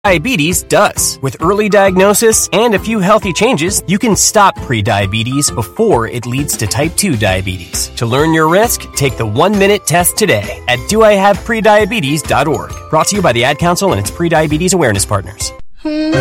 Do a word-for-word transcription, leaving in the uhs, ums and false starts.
Diabetes does. With early diagnosis and a few healthy changes, you can stop prediabetes before it leads to type two diabetes. To learn your risk, take the one-minute test today at do I have prediabetes dot org. Brought to you by the Ad Council and its prediabetes awareness partners.